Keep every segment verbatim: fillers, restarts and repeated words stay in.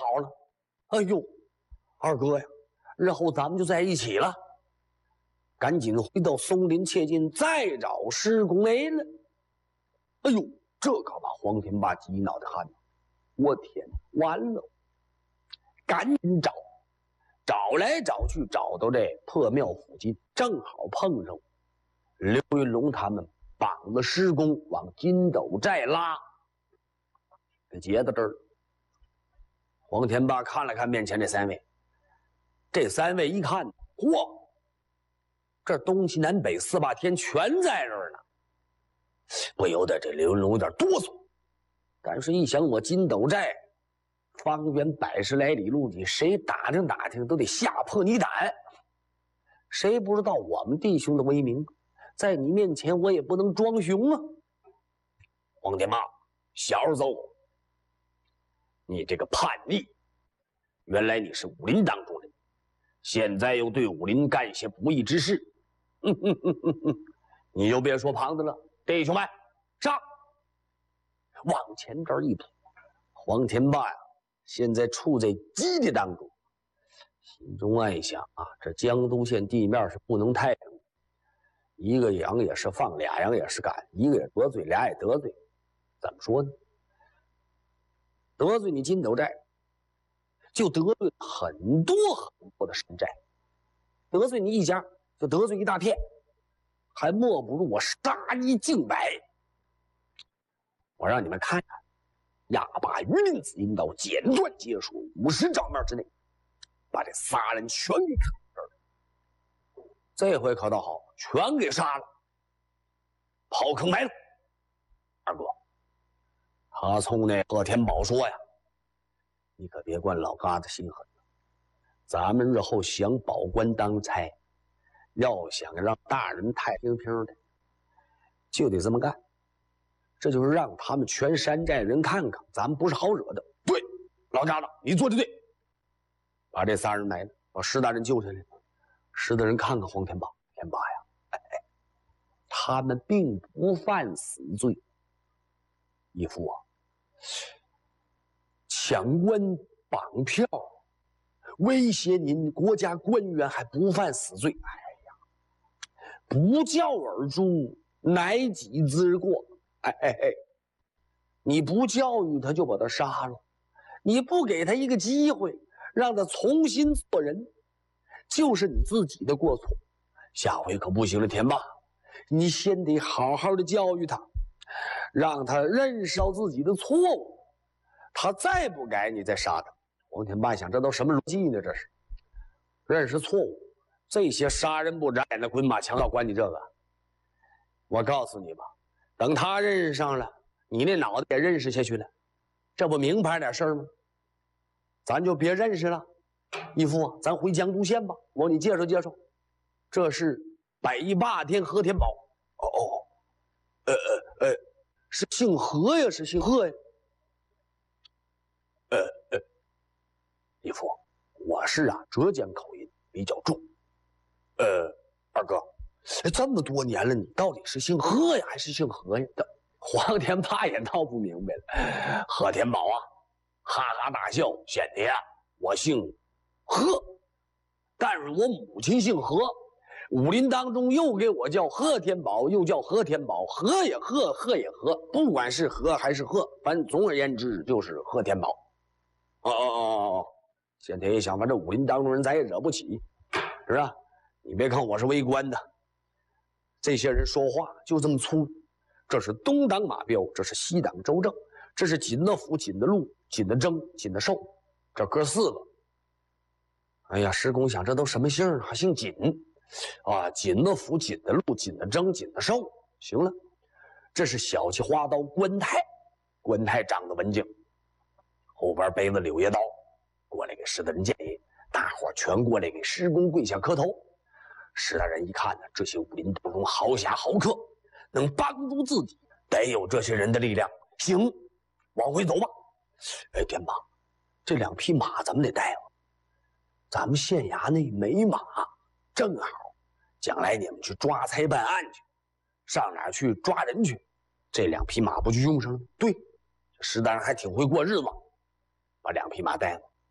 好了。哎呦，二哥呀，日后咱们就在一起了。赶紧回到松林切近，再找施公来了。哎呦，这可把黄天霸急脑袋汗。我天，完了！赶紧找，找来找去，找到这破庙附近，正好碰上刘云龙他们绑着施公往金斗寨拉，给截到这儿了。黄天霸看了看面前这三位，这三位一看，嚯，这东西南北四八天全在这儿呢，不由得这刘云龙有点哆嗦。但是，一想我金斗寨方圆百十来里路，你谁打听打听都得吓破你胆。谁不知道我们弟兄的威名？在你面前，我也不能装熊啊！黄天霸，小子，你这个叛逆！原来你是武林当中人，现在又对武林干些不义之事，哼哼哼哼哼，你就别说旁的了。弟兄们，上！往前这儿一扑，黄天霸呀，现在处在激的当中，心中暗想啊，这江东县地面是不能太平，一个羊也是放，俩羊也是赶，一个也得罪，俩也得罪，怎么说呢？得罪你金斗寨，就得罪很多很多的山寨；得罪你一家，就得罪一大片，还莫不如我杀一儆百。我让你们看看，哑巴榆林子阴刀简短结束，五十丈面之内，把这仨人全给砍这儿了。这回可倒好，全给杀了，刨坑埋了。二哥，他冲那贺天宝说呀：“你可别惯老疙瘩心狠了，咱们日后想保官当差，要想让大人太平平的，就得这么干。”这就是让他们全山寨人看看，咱们不是好惹的。对，老疙瘩，你做的对。把这仨人埋了，把石大人救下来。石大人看看黄天霸，天霸呀，哎哎，他们并不犯死罪。义父啊，抢官绑票，威胁您国家官员还不犯死罪？哎呀，不教而诛，乃己之过。哎哎哎！你不教育他，就把他杀了；你不给他一个机会，让他重新做人，就是你自己的过错。下回可不行了，天霸，你先得好好的教育他，让他认识到自己的错误。他再不改，你再杀他。黄天霸想，这都什么逻辑呢？这是认识错误，这些杀人不眨眼的滚马强盗管你这个？我告诉你吧。等他认识上了，你那脑袋也认识下去了，这不明白点事儿吗？咱就别认识了，义父，咱回江都县吧，我给你介绍介绍，这是北霸天何天宝。哦哦，呃呃呃，是姓何呀？是姓贺呀？呃呃，义父，我是啊，浙江口音比较重。呃，二哥。这么多年了，你到底是姓贺呀，还是姓何呀？黄天霸也闹不明白了。贺天宝啊，哈哈大笑，显得呀，我姓贺，但是我母亲姓何，武林当中又给我叫贺天宝，又叫何天宝，何也贺，贺也贺，不管是何还是贺，反正总而言之就是贺天宝。哦哦哦哦哦，现在一想，反正武林当中人咱也惹不起，是吧？你别看我是为官的。这些人说话就这么粗，这是东挡马彪，这是西挡周正，这是紧的府、紧的路、紧的征、紧的寿，这哥四个。哎呀，施公想这都什么姓啊？还姓紧啊？紧的府、紧的路、紧的征、紧的寿。行了，这是小气花刀关泰，关泰长得文静，后边背着柳叶刀，过来给石大人建议，大伙全过来给施公跪下磕头。石大人一看呢，这些武林当中豪侠豪客能帮助自己，得有这些人的力量。行，往回走吧。哎，天霸，这两匹马咱们得带了。咱们县衙内没马，正好，将来你们去抓差办案去，上哪儿去抓人去？这两匹马不就用上了？对，石大人还挺会过日子，把两匹马带了。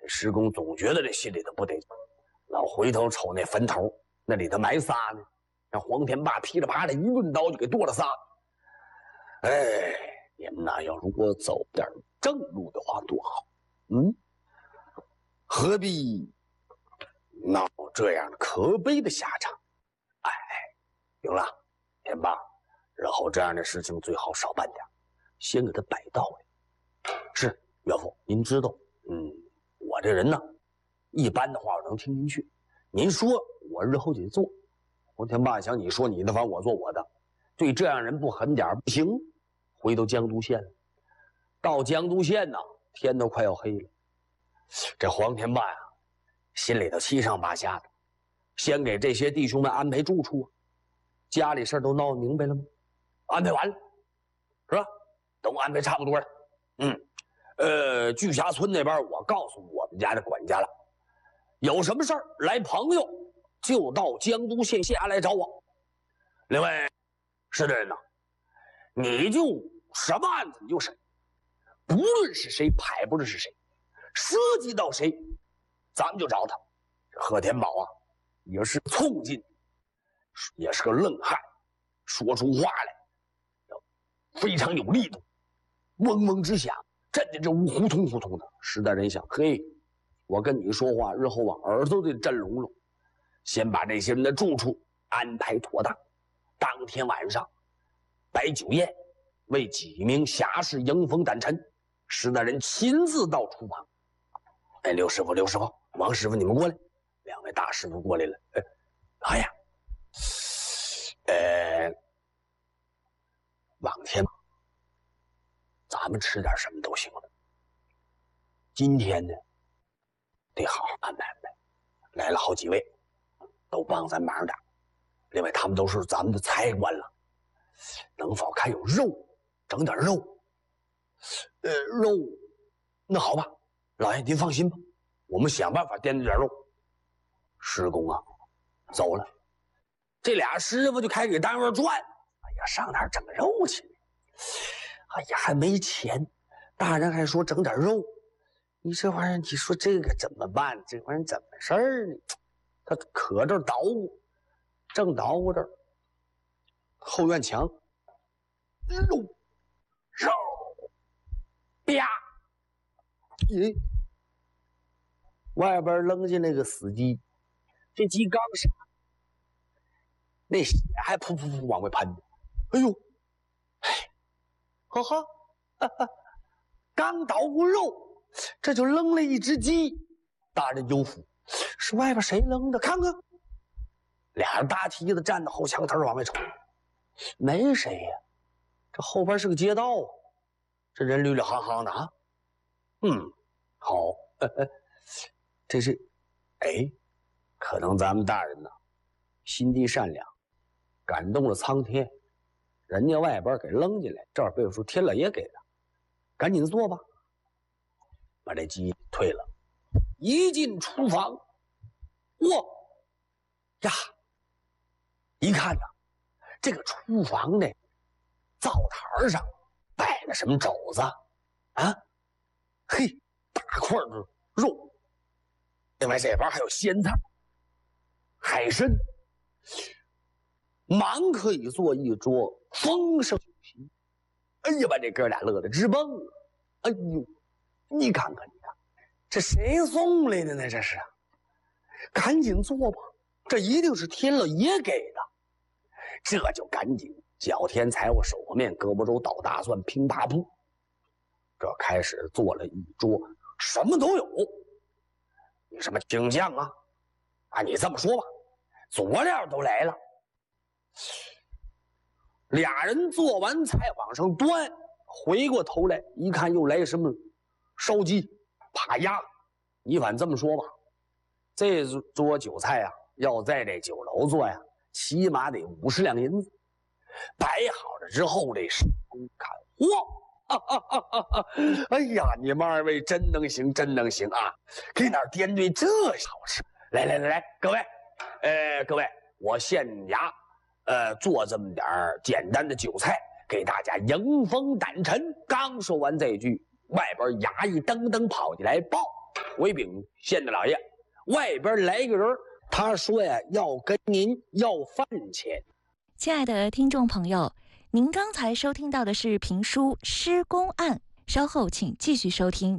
石公总觉得这心里头不得劲，老回头瞅那坟头，那里头埋仨呢。让黄天霸噼里啪啦一抡刀就给剁了仨。哎，你们呐，要如果走点正路的话，多好。嗯，何必闹这样的可悲的下场？哎，行了，天霸，日后这样的事情最好少办点，先给他摆到位。是岳父，您知道，嗯，我这人呢，一般的话我能听您去，您说我日后就得做。黄天霸想，你说你的，反正我做我的，对这样人不狠点不行。回到江都县了，到江都县呢，天都快要黑了。这黄天霸呀，心里头七上八下的，先给这些弟兄们安排住处，家里事儿都闹明白了吗？安排完了，是吧？都安排差不多了。嗯，呃，巨峡村那边我告诉我们家的管家了，有什么事儿来朋友就到江都县下来找我。另外，是的人呐，你就什么案子你就审，不论是谁，排不论是谁，涉及到谁，咱们就找他。贺天宝啊，也是聪劲，也是个愣汉，说出话来非常有力度，嗡嗡直响，震得这屋呼通呼通的。石大人想，嘿，我跟你说话，日后啊耳朵得震聋聋。先把这些人的住处安排妥当，当天晚上摆酒宴，为几名侠士迎风掸尘。石大人亲自到厨房。哎，刘师傅，刘师傅，王师傅，你们过来。两位大师傅过来了。哎，哎呀，呃，往天，咱们吃点什么都行了。今天呢，得好好安排安排。来了好几位，都帮咱忙点。另外，他们都是咱们的财官了，能否看有肉，整点肉？呃，肉，那好吧，老爷您放心吧，我们想办法掂点肉。施工啊，走了，这俩师傅就开始给单位转。哎呀，上哪儿整肉去？哎呀，还没钱，大人还说整点肉，你这玩意儿，你说这个怎么办？这玩意儿怎么事儿呢？他可这捣鼓，正捣鼓这儿，后院墙，肉，肉，啪，咦，外边扔进来个死鸡。这鸡刚杀，那血还噗噗噗往外喷。哎呦，哎，哈哈，哈哈，刚捣鼓肉，这就扔了一只鸡。大人有福，是外边谁扔的？看看，俩人搭梯子站到后墙头往外瞅，没谁呀。这后边是个街道啊，这人绿绿行行的啊。嗯，好，呵呵，这是，哎。可能咱们大人呢，心地善良，感动了苍天，人家外边给扔进来，这儿被我说天老爷给的，赶紧做吧，把这鸡退了。一进厨房，哇呀，一看呐，这个厨房的灶台上摆了什么肘子啊？嘿，大块的肉，另外这边还有咸菜。海参，忙可以做一桌丰盛酒席。哎呀，把这哥俩乐得直蹦啊！哎呦，你看看，你看，这谁送来的呢？这是，赶紧做吧，这一定是天老爷给的。这就赶紧脚添柴火手和面，胳膊肘捣大蒜，乒啪噗，这开始做了一桌，什么都有。你什么青酱啊？啊，你这么说吧。佐料都来了，俩人做完菜往上端，回过头来一看，又来什么烧鸡、扒鸭。你反这么说吧，这桌酒菜啊，要在这酒楼做呀，起码得五十两银子。摆好了之后，这施工看，哇！啊啊啊啊啊！哎呀，你们二位真能行，真能行啊！给哪儿掂对这好事？来来来来，各位。呃，各位，我县衙，呃，做这么点儿简单的酒菜，给大家迎风掸尘。刚说完这句，外边衙役噔噔跑进来报：“ 回禀县的老爷，外边来个人，他说呀，要跟您要饭钱。 亲爱的听众朋友，您刚才收听到的是评书《施公案》，稍后请继续收听。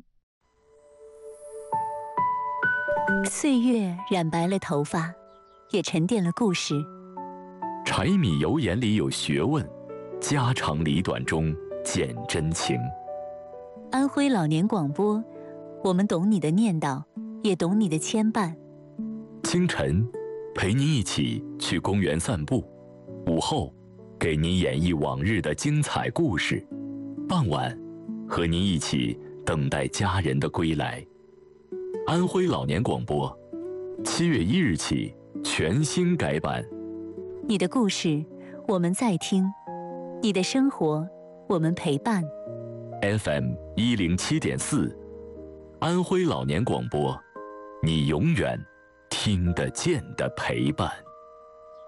岁月染白了头发，也沉淀了故事。 柴米油盐里有学问，家长里短中见真情。 安徽老年广播，我们懂你的念叨，也懂你的牵绊。 清晨，陪您一起去公园散步；午后，给您演绎往日的精彩故事；傍晚，和您一起等待家人的归来。安徽老年广播，七月一日起全新改版。 你的故事，我们在听；你的生活，我们陪伴。 F M 一零七点四，安徽老年广播，你永远听得见的陪伴。